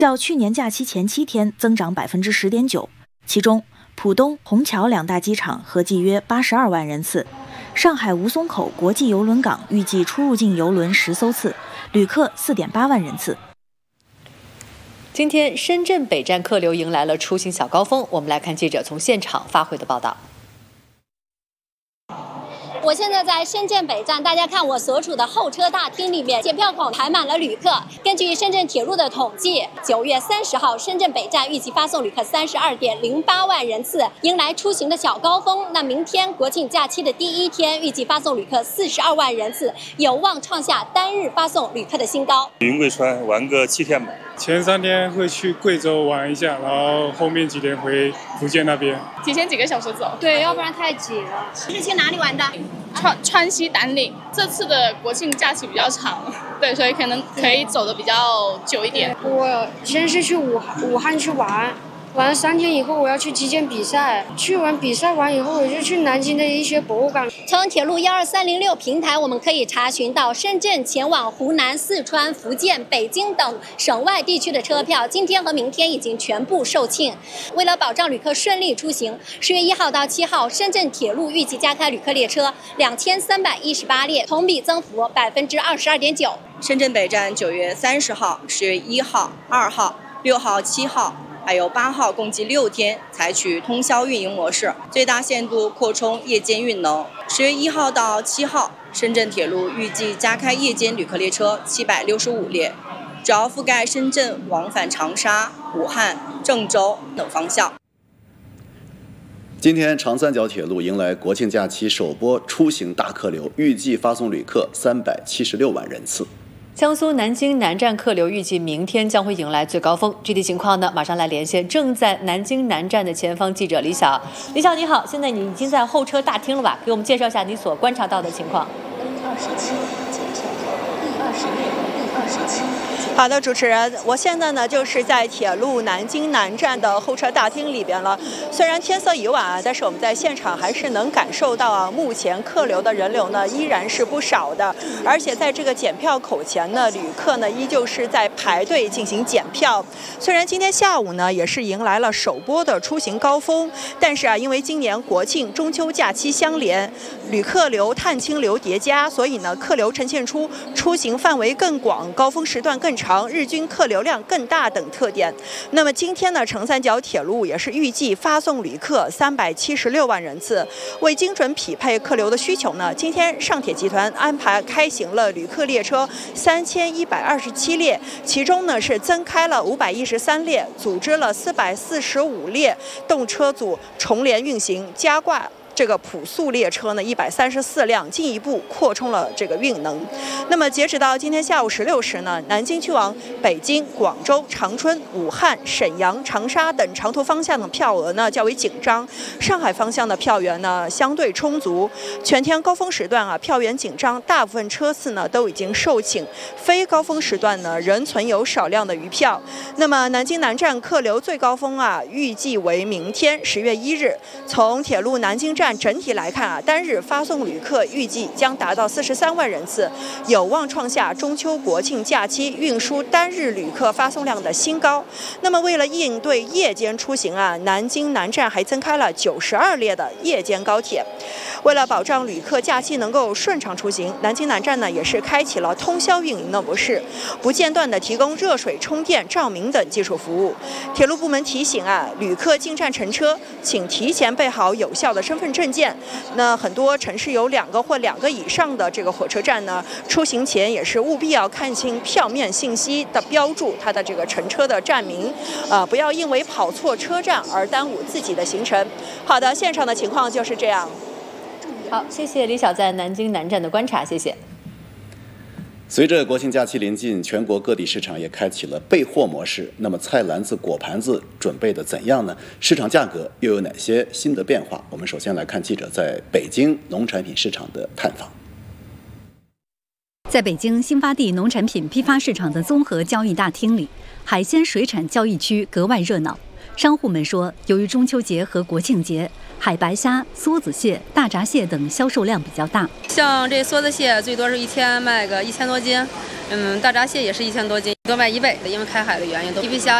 较去年假期前7天增长10.9%，其中浦东、虹桥两大机场合计约82万人次。上海吴淞口国际邮轮港预计出入境邮轮10艘次，旅客4.8万人次。 今天深圳北站客流迎来了出行小高峰，我们来看记者从现场发回的报道。 我现在在深圳北站，大家看我所处的候车大厅里面，检票口排满了旅客。根据深圳铁路的统计，9月30号深圳北站预计发送旅客32.08万人次，迎来出行的小高峰。那明天国庆假期的第一天，预计发送旅客42万人次，有望创下单日发送旅客的新高。 云贵川玩个7天吧。 前3天会去贵州玩一下，然后后面几天回福建那边。 提前几个小时走， 对，要不然太挤了。是去哪里玩的？ 川西丹岭。这次的国庆假期比较长，对，所以可以走的比较久一点。 我先是去武汉去玩了3天以后，我要去击剑比赛。去完比赛完以后，我就去南京的一些博物馆。 从铁路12306平台，我们可以查询到深圳前往湖南、四川、福建、北京等省外地区的车票，今天和明天已经全部售罄。为了保障旅客顺利出行，10月1号到7号，深圳铁路预计加开旅客列车2318列，同比增幅22.9%。 深圳北站9月30号、10月1号、2号、6号、7号。还有8号共计6天采取通宵运营模式，最大限度扩充夜间运能。10月1号到7号，深圳铁路预计加开夜间旅客列车765列，主要覆盖深圳往返长沙、武汉、郑州等方向。 今天长三角铁路迎来国庆假期首波出行大客流，预计发送旅客376万人次。 江苏南京南站客流预计明天将会迎来最高峰，具体情况呢，马上来连线正在南京南站的前方记者李晓。李晓你好，现在你已经在候车大厅了吧？给我们介绍一下你所观察到的情况。 27检测后第27。 好的，主持人，我现在呢就是在铁路南京南站的候车大厅里边了。虽然天色已晚，但是我们在现场还是能感受到目前客流的人流呢依然是不少的，而且在这个检票口前呢，旅客呢依旧是在排队进行检票。虽然今天下午呢也是迎来了首波的出行高峰，但是因为今年国庆、中秋假期相连，旅客流、探亲流叠加，所以呢客流呈现出出行范围更广、高峰时段更长、日均客流量更大等特点。那么今天呢，长三角铁路也是预计发送旅客376万人次。为精准匹配客流的需求呢，今天上铁集团安排开行了旅客列车3127列，其中呢是增开了513列，组织了445列动车组重联运行，加挂这个普速列车呢134辆，进一步扩充了这个运能。那么截止到今天下午16时呢，南京去往北京、广州、长春、武汉、沈阳、长沙等长途方向的票额呢较为紧张，上海方向的票源呢相对充足。全天高峰时段票源紧张，大部分车次呢都已经售罄，非高峰时段呢仍存有少量的余票。那么南京南站客流最高峰预计为明天10月1日。从铁路南京站整体来看单日发送旅客预计将达到43万人次，有望创下中秋国庆假期运输单日旅客发送量的新高。那么为了应对夜间出行南京南站还增开了92列的夜间高铁。为了保障旅客假期能够顺畅出行，南京南站呢也是开启了通宵运营的模式，不间断的提供热水、充电、照明等技术服务。铁路部门提醒旅客进站乘车，请提前备好有效的身份证件。那很多城市有2个或2个以上的这个火车站呢，出行前也是务必要看清票面信息的标注它的这个乘车的站名，不要因为跑错车站而耽误自己的行程。好的，现场的情况就是这样。 好，谢谢李晓在南京南站的观察，谢谢。 随着国庆假期临近，全国各地市场也开启了备货模式。那么菜篮子、果盘子准备的怎样呢？市场价格又有哪些新的变化？我们首先来看记者在北京农产品市场的探访。 在北京新发地农产品批发市场的综合交易大厅里，海鲜水产交易区格外热闹。商户们说，由于中秋节和国庆节，海白虾、梭子蟹、大闸蟹等销售量比较大。 像这梭子蟹最多是1天卖个1000多斤， 大闸蟹也是1000多斤，多卖100的，因为开海的原因，都皮皮虾